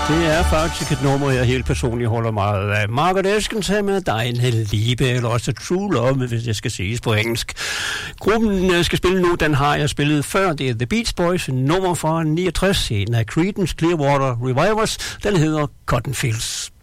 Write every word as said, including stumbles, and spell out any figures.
Det er faktisk et nummer, jeg helt personligt holder meget af. Margaret Eskens med Deine Liebe, eller også True Love, hvis jeg skal siges på engelsk. Gruppen, jeg skal spille nu, den har jeg spillet før. Det er The Beach Boys, en nummer fra niogtres, en af Creedence Clearwater Revival. Den hedder Cotton Fields.